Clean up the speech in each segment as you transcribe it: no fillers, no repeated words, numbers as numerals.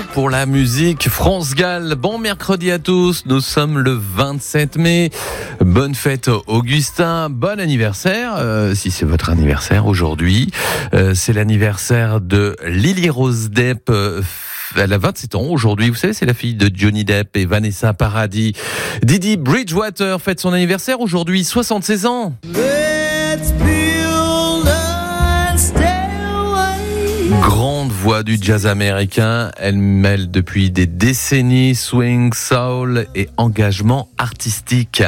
pour la musique. France Gall, bon mercredi à tous. Nous sommes le 27 mai. Bonne fête Augustin, bon anniversaire. Si c'est votre anniversaire aujourd'hui, c'est l'anniversaire de Lily Rose Depp. Elle a 27 ans aujourd'hui. Vous savez, c'est la fille de Johnny Depp et Vanessa Paradis. Didi Bridgewater fête son anniversaire aujourd'hui, 76 ans. Grande voix du jazz américain, elle mêle depuis des décennies swing, soul et engagement artistique.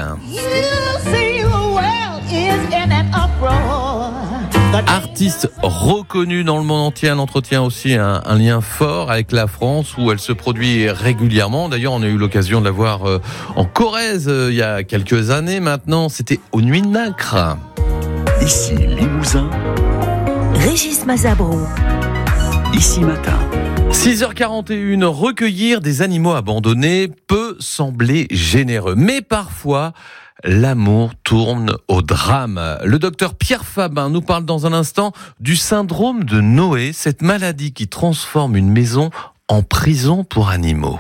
Artiste reconnue dans le monde entier, elle entretient aussi un lien fort avec la France où elle se produit régulièrement. D'ailleurs, on a eu l'occasion de la voir en Corrèze il y a quelques années maintenant. C'était aux Nuits de Nacre. Ici Limousin, Régis Mazabro. Ici Matin. 6h41, recueillir des animaux abandonnés peut sembler généreux, mais parfois l'amour tourne au drame. Le docteur Pierre Fabin nous parle dans un instant du syndrome de Noé, cette maladie qui transforme une maison en prison pour animaux.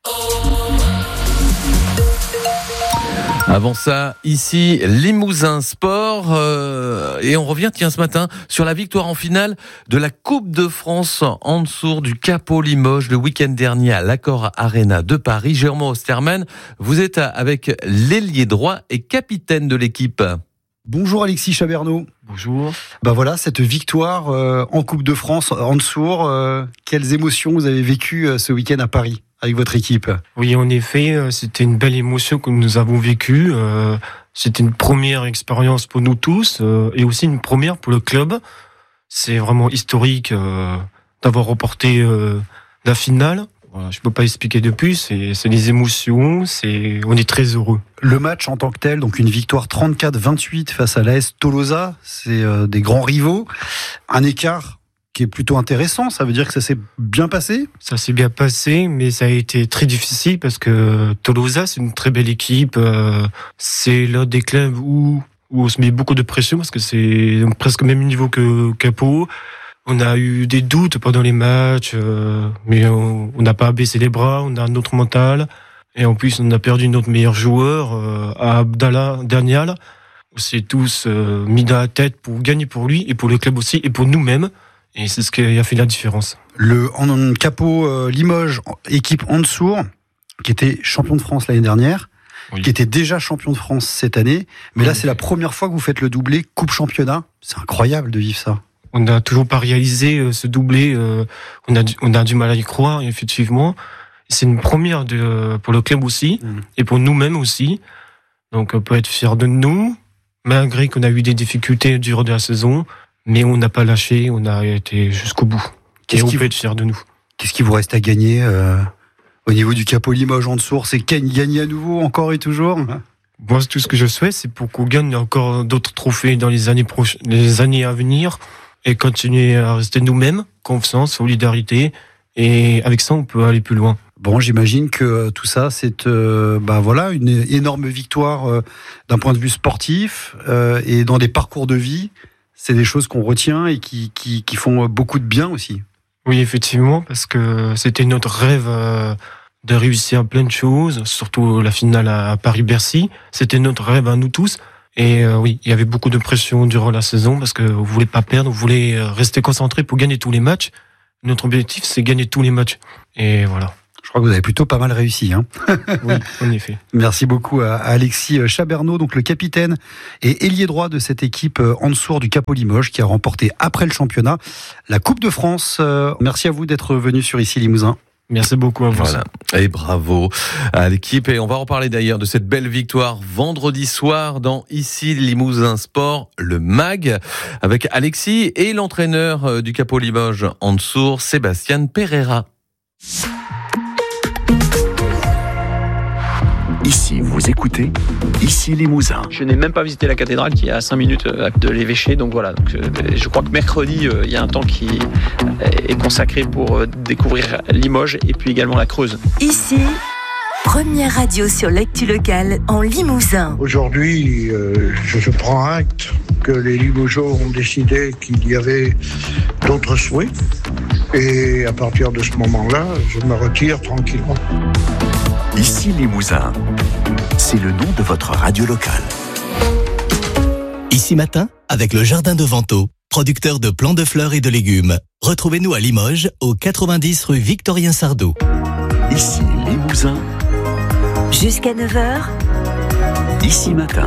Avant ça, ici, Limousin Sport. Et on revient, ce matin, sur la victoire en finale de la Coupe de France en dessous du Capo Limoges le week-end dernier à l'Accor Arena de Paris. Jérôme Osterman, vous êtes avec l'ailier droit et capitaine de l'équipe. Bonjour Alexis Chabernaud. Bonjour. Voilà, cette victoire en Coupe de France en dessous. Quelles émotions vous avez vécues ce week-end à Paris avec votre équipe? Oui, en effet, c'était une belle émotion que nous avons vécue. C'était une première expérience pour nous tous et aussi une première pour le club. C'est vraiment historique d'avoir remporté la finale. Voilà, je ne peux pas expliquer de plus, c'est des émotions, on est très heureux. Le match en tant que tel, donc une victoire 34-28 face à l'AS Tolosa, c'est des grands rivaux. Un écart qui est plutôt intéressant, ça veut dire que ça s'est bien passé? Ça s'est bien passé, mais ça a été très difficile parce que Tolosa, c'est une très belle équipe. C'est l'un des clubs où on se met beaucoup de pression parce que c'est presque le même niveau que Capo. On a eu des doutes pendant les matchs, mais on n'a pas baissé les bras, on a un autre mental. Et en plus, on a perdu notre meilleur joueur, à Abdallah Dernial. On s'est tous mis dans la tête pour gagner pour lui et pour le club aussi et pour nous-mêmes. Et c'est ce qui a fait la différence. En Capo Limoges, équipe en dessous, qui était champion de France l'année dernière, oui, qui était déjà champion de France cette année. Mais là, c'est la première fois que vous faites le doublé Coupe Championnat. C'est incroyable de vivre ça. On n'a toujours pas réalisé ce doublé. On a du mal à y croire, effectivement. C'est une première pour le club aussi, et pour nous-mêmes aussi. Donc on peut être fiers de nous, malgré qu'on a eu des difficultés durant la saison. Mais on n'a pas lâché, on a été jusqu'au bout. Et on peut être fiers de nous. Qu'est-ce qui vous reste à gagner au niveau du Capo Limoges en dessous? C'est gagner à nouveau, encore et toujours? Moi, tout ce que je souhaite, c'est pour qu'on gagne encore d'autres trophées dans les années à venir et continuer à rester nous-mêmes, confiance, solidarité. Et avec ça, on peut aller plus loin. Bon, j'imagine que tout ça, c'est une énorme victoire d'un point de vue sportif et dans des parcours de vie. C'est des choses qu'on retient et qui font beaucoup de bien aussi. Oui, effectivement, parce que c'était notre rêve de réussir plein de choses, surtout la finale à Paris-Bercy. C'était notre rêve à nous tous. Et oui, il y avait beaucoup de pression durant la saison parce qu'on ne voulait pas perdre, on voulait rester concentré pour gagner tous les matchs. Notre objectif, c'est gagner tous les matchs. Et voilà. Je crois que vous avez plutôt pas mal réussi. Oui, en effet. Merci beaucoup à Alexis Chabernaud, donc le capitaine et ailier droit de cette équipe en dessous du Capo Limoges qui a remporté après le championnat la Coupe de France. Merci à vous d'être venu sur Ici Limousin. Merci beaucoup à vous. Voilà. Et bravo à l'équipe. Et on va reparler d'ailleurs de cette belle victoire vendredi soir dans Ici Limousin Sport, le MAG, avec Alexis et l'entraîneur du Capo Limoges en dessous, Sébastien Pereira. Ici, vous écoutez Ici Limousin. Je n'ai même pas visité la cathédrale qui est à 5 minutes de l'évêché. Donc voilà, je crois que mercredi, il y a un temps qui est consacré pour découvrir Limoges et puis également la Creuse. Ici, première radio sur l'actu locale en Limousin. Aujourd'hui, je prends acte que les Limougeaux ont décidé qu'il y avait d'autres souhaits. Et à partir de ce moment-là, je me retire tranquillement. Ici Limousin, c'est le nom de votre radio locale. Ici Matin, avec le Jardin de Vento, producteur de plants de fleurs et de légumes. Retrouvez-nous à Limoges, au 90 rue Victorien Sardou. Ici Limousin, Jusqu'à 9h, Ici Matin.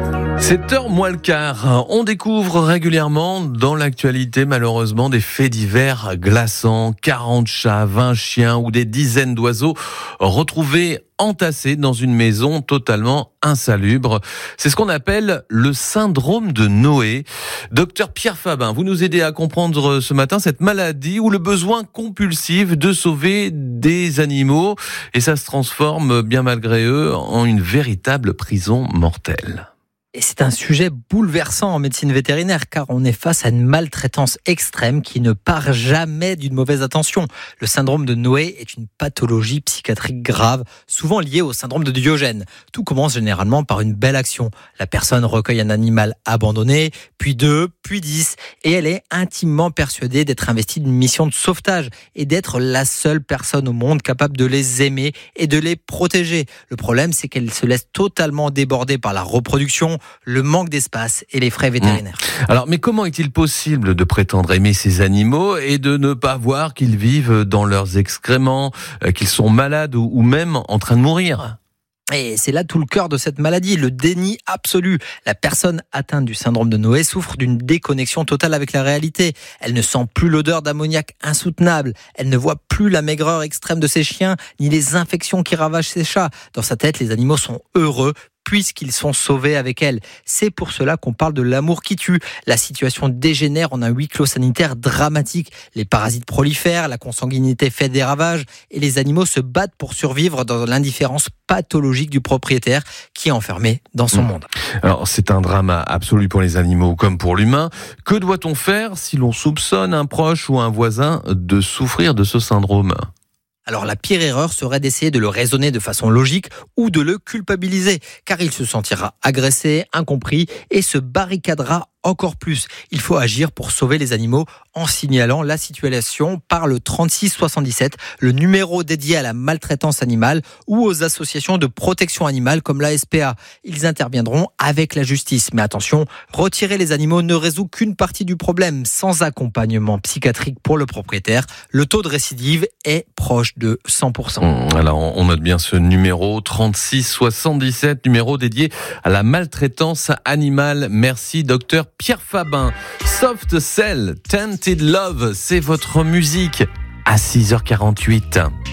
7h moins le quart, on découvre régulièrement dans l'actualité malheureusement des faits divers glaçants, 40 chats, 20 chiens ou des dizaines d'oiseaux retrouvés entassés dans une maison totalement insalubre. C'est ce qu'on appelle le syndrome de Noé. Docteur Pierre Fabin, vous nous aidez à comprendre ce matin cette maladie ou le besoin compulsif de sauver des animaux et ça se transforme bien malgré eux en une véritable prison mortelle. Et c'est un sujet bouleversant en médecine vétérinaire car on est face à une maltraitance extrême qui ne part jamais d'une mauvaise intention. Le syndrome de Noé est une pathologie psychiatrique grave, souvent liée au syndrome de Diogène. Tout commence généralement par une belle action. La personne recueille un animal abandonné, puis 2, puis 10, et elle est intimement persuadée d'être investie d'une mission de sauvetage et d'être la seule personne au monde capable de les aimer et de les protéger. Le problème, c'est qu'elle se laisse totalement déborder par la reproduction, le manque d'espace et les frais vétérinaires. Alors, mais comment est-il possible de prétendre aimer ces animaux et de ne pas voir qu'ils vivent dans leurs excréments, qu'ils sont malades ou même en train de mourir ? Et c'est là tout le cœur de cette maladie, le déni absolu. La personne atteinte du syndrome de Noé souffre d'une déconnexion totale avec la réalité. Elle ne sent plus l'odeur d'ammoniac insoutenable. Elle ne voit plus la maigreur extrême de ses chiens, ni les infections qui ravagent ses chats. Dans sa tête, les animaux sont heureux, puisqu'ils sont sauvés avec elle. C'est pour cela qu'on parle de l'amour qui tue. La situation dégénère en un huis clos sanitaire dramatique. Les parasites prolifèrent, la consanguinité fait des ravages et les animaux se battent pour survivre dans l'indifférence pathologique du propriétaire qui est enfermé dans son monde. Alors, c'est un drame absolu pour les animaux comme pour l'humain. Que doit-on faire si l'on soupçonne un proche ou un voisin de souffrir de ce syndrome ? Alors la pire erreur serait d'essayer de le raisonner de façon logique ou de le culpabiliser, car il se sentira agressé, incompris et se barricadera encore plus. Il faut agir pour sauver les animaux en signalant la situation par le 3677, le numéro dédié à la maltraitance animale ou aux associations de protection animale comme la SPA. Ils interviendront avec la justice. Mais attention, retirer les animaux ne résout qu'une partie du problème. Sans accompagnement psychiatrique pour le propriétaire, le taux de récidive est proche de 100%. Alors, on note bien ce numéro 3677, numéro dédié à la maltraitance animale. Merci, docteur Pierre Fabin. Soft Cell, Tainted Love, c'est votre musique à 6h48.